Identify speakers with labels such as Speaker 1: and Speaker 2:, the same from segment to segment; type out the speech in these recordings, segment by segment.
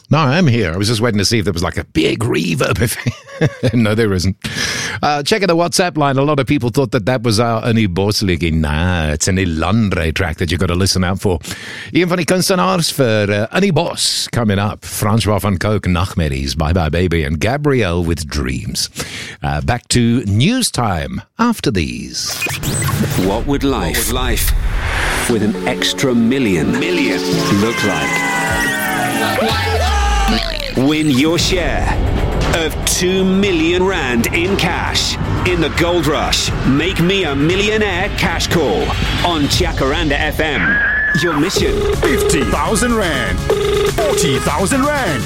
Speaker 1: No, I'm here. I was just waiting to see if there was like a big reverb. No, there isn't. Checking the WhatsApp line, a lot of people thought that was our Annie Bosley. Nah, it's an Elandre track that you've got to listen out for. Een van die kunstenaars vir Annie Bos coming up. Francois van Coke, Nachtmerries, Bye Bye Baby, and Gabrielle with Dreams. Back to news time after these.
Speaker 2: What would life with an extra million look like? Win your share of 2 million rand in cash in the Gold Rush Make Me a Millionaire cash call on Jacaranda FM. Your mission:
Speaker 3: 50,000 rand, 40,000 rand,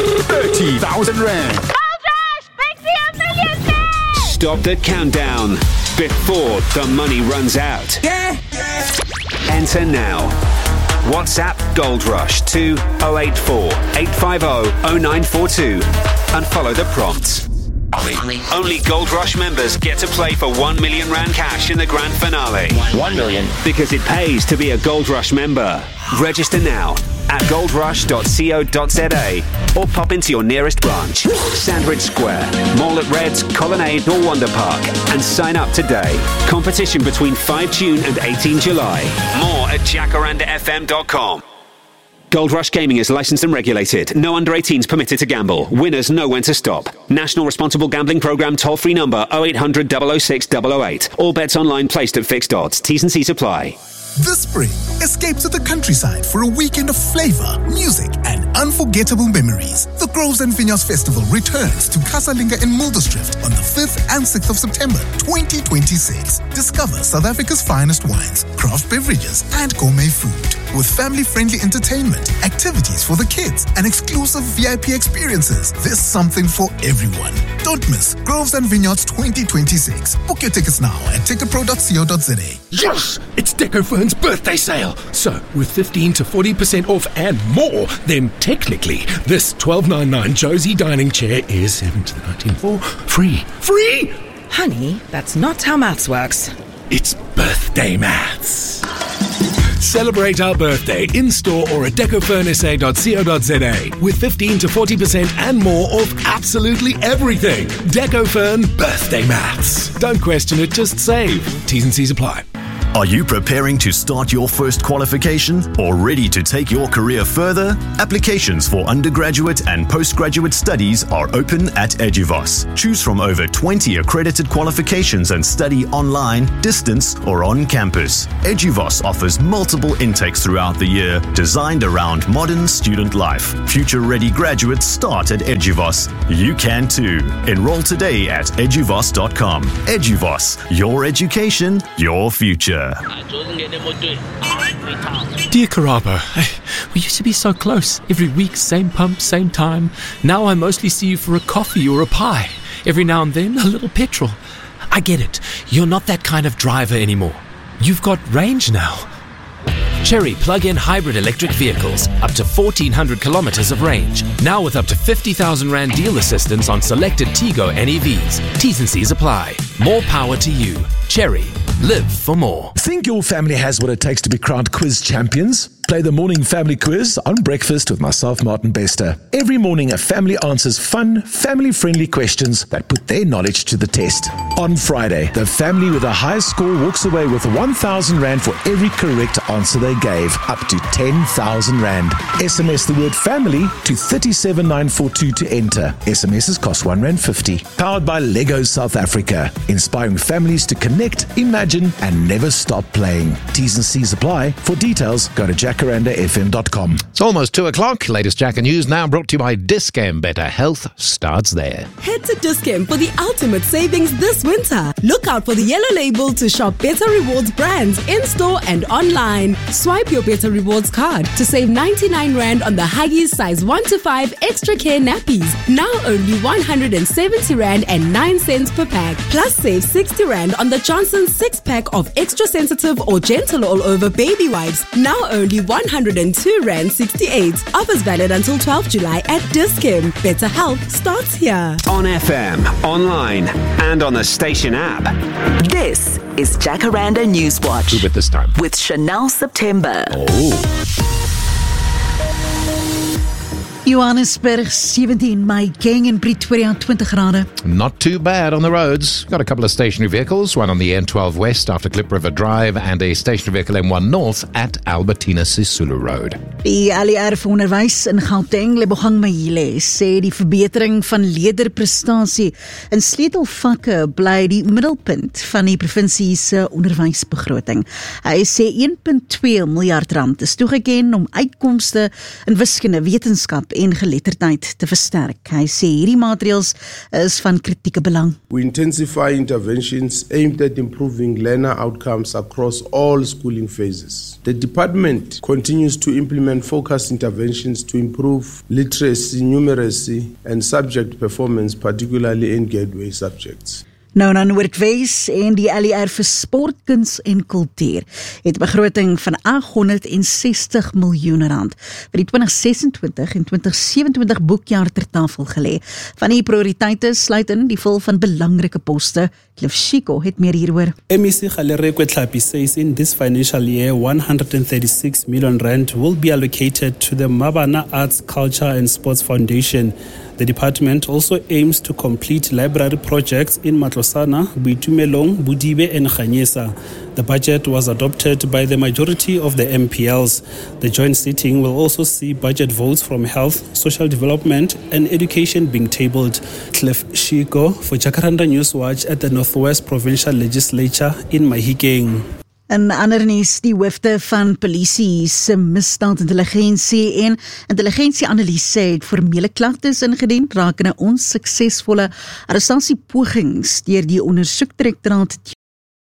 Speaker 3: 30,000 rand.
Speaker 4: Gold Rush makes me a millionaire!
Speaker 2: Stop the countdown before the money runs out.
Speaker 5: Yeah.
Speaker 2: Enter now. WhatsApp Gold Rush to 084 850 0942 and follow the prompts. Only Gold Rush members get to play for 1 million rand cash in the grand finale.
Speaker 5: 1 million.
Speaker 2: Because it pays to be a Gold Rush member. Register now at goldrush.co.za or pop into your nearest branch, Sandridge Square, Mall at Reds, Colonnade or Wonder Park, and sign up today. Competition between 5 June and 18 July. More at jacarandafm.com. Gold Rush Gaming is licensed and regulated. No under 18s permitted to gamble. Winners know when to stop. National Responsible Gambling Programme toll-free number 0800 006 008. All bets online placed at fixed odds. T's and C's apply.
Speaker 6: This spring, escape to the countryside for a weekend of flavor, music, and unforgettable memories. The Groves and Vineyards Festival returns to Casalinga in Mulderstrift on the 5th and 6th of September 2026. Discover South Africa's finest wines, craft beverages, and gourmet food. With family-friendly entertainment, activities for the kids, and exclusive VIP experiences, there's something for everyone. Don't miss Groves and Vineyards 2026. Book your tickets now at ticketpro.co.za.
Speaker 7: Yes! It's DecoFern's birthday sale. So, with 15 to 40% off and more, then technically, this $12.99 Josie dining chair is $17.19 for free. Free!
Speaker 8: Honey, that's not how maths works.
Speaker 7: It's birthday maths. Celebrate our birthday in-store or at decofernsa.co.za with 15 to 40% and more off absolutely everything. DecoFern Birthday Maths. Don't question it, just save. T's and C's apply.
Speaker 9: Are you preparing to start your first qualification or ready to take your career further? Applications for undergraduate and postgraduate studies are open at Eduvos. Choose from over 20 accredited qualifications and study online, distance, or on campus. Eduvos offers multiple intakes throughout the year, designed around modern student life. Future-ready graduates start at Eduvos. You can too. Enroll today at eduvos.com. Eduvos, your education, your future.
Speaker 10: Dear Karabo, we used to be so close. Every week, same pump, same time. Now I mostly see you for a coffee or a pie. Every now and then, a little petrol. I get it. You're not that kind of driver anymore. You've got range now. Chery plug-in hybrid electric vehicles, up to 1,400 kilometers of range. Now with up to 50,000 Rand deal assistance on selected Tigo NEVs. T's and C's apply. More power to you. Chery. Live for more.
Speaker 11: Think your family has what it takes to be crowned quiz champions? Play the morning family quiz on breakfast with myself, Martin Bester. Every morning, a family answers fun, family-friendly questions that put their knowledge to the test. On Friday, the family with the highest score walks away with 1,000 Rand for every correct answer they gave, up to 10,000 Rand. SMS the word family to 37942 to enter. SMSs cost R1.50. Powered by Legos South Africa, inspiring families to connect, imagine, and never stop playing. T's and C's apply. For details, go to jacarandafm.com.
Speaker 1: It's almost 2 o'clock. Latest Jacker News now brought to you by Dis-Chem. Better health starts there.
Speaker 12: Head to Dis-Chem for the ultimate savings this winter. Look out for the yellow label to shop Better Rewards brands in-store and online. Swipe your Better Rewards card to save 99 Rand on the Huggies size 1 to 5 extra care nappies. Now only 170 Rand and 9 cents per pack. Plus save 60 Rand on the Johnson 6-pack of extra sensitive or gentle all-over baby wipes. Now only 102 Rand 68. Offers valid until 12 July at Dis-Chem. Better health starts here.
Speaker 2: On FM, online, and on the station app.
Speaker 13: This is Jacaranda News Watch.
Speaker 1: Who bit this time?
Speaker 13: With Chanel September.
Speaker 1: Oh.
Speaker 5: Johannesburg 17, Mahikeng in Pretoria 20 grade.
Speaker 1: Not too bad on the roads. Got a couple of stationary vehicles, one on the N12 West after Klip River Drive and a stationary vehicle M1 North at Albertina Sisulu Road.
Speaker 5: Die ALR vir onderwys in Gauteng, Lebogang Mahile, sê die verbetering van leerderprestasie in sleutelvakke bly die middelpunt van die provinsie se onderwysbegroting. Hy sê 1.2 miljard rand is toegeken om uitkomste in wiskunde, wetenskap en geletterdheid te versterk. Hy sê hierdie maatreëls is van kritieke belang.
Speaker 14: We intensify interventions aimed at improving learner outcomes across all schooling phases. The department continues to implement focused interventions to improve literacy, numeracy, and subject performance, particularly in gateway subjects.
Speaker 5: Nou na Noordwes en die ALR vir sport, kuns en kultuur het 'n begroting van 860 miljoen rand vir die 2026 en 2027 boekjaar ter tafel gelê. Van die prioriteite sluit in die vul van belangrike poste. Cliff Shiko het meer hieroor.
Speaker 15: MEC Galereko Tlhapi says in this financial year 136 million rand will be allocated to the Mabana Arts, Culture and Sports Foundation. The department also aims to complete library projects in Matlosana, Boitumelong, Budibe and Khanyesa. The budget was adopted by the majority of the MPLs. The joint sitting will also see budget votes from health, social development and education being tabled. Cliff Shiko for Jacaranda Newswatch at the Northwest Provincial Legislature in Mahikeng.
Speaker 5: In ander nuus, die hoofde van polisie se misdaadintelligensie en intelligensieanalise het formele klagtes ingedien rakende onsuksesvolle arrestasiepogings deur die ondersoekdirektoraat